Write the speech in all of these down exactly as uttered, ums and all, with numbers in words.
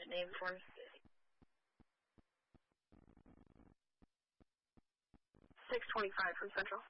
name for me? six twenty-five from Central.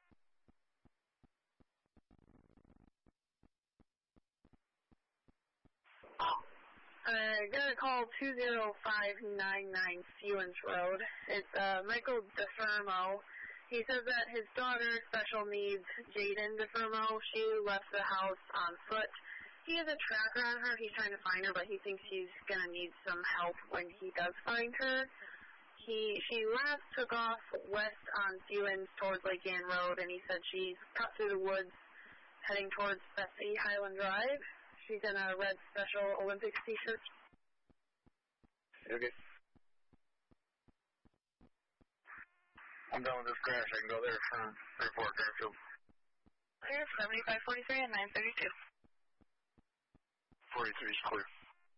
I got a call two zero five nine nine Stevens Road. It's uh, Michael DeFermo. He says that his daughter, special needs Jaden DeFermo, she left the house on foot. He has a tracker on her. He's trying to find her, but he thinks he's going to need some help when he does find her. He She last took off west on Stevens towards Lake Ann Road, and he said she's cut through the woods heading towards Betsy Highland Drive. She's in a red Special Olympics t-shirt. Okay. I'm done with this crash. I can go there for report Garfield. Clear, seventy-five forty-three and nine thirty-two. forty-three is clear.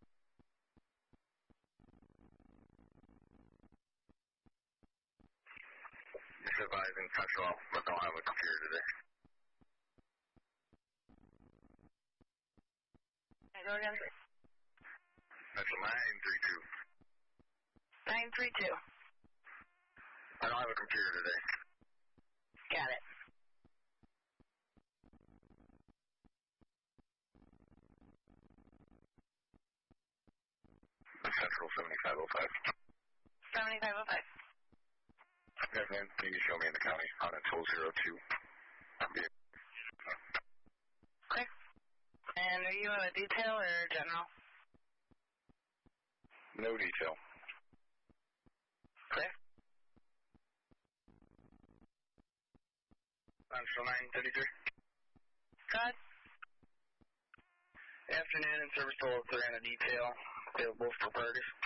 Just advising Central, but don't have a computer today. I go again. That's a nine three two. nine three two. I don't have a computer today. Got it. Central seventy-five oh five. seventy-five oh five. Yes, ma'am. Can you show me in the county on a toll zero two? Okay. And are you a detail or general? No detail. Clear. Central nine thirty-three. Good. Afternoon and service toll three on a detail. Available for Burgess.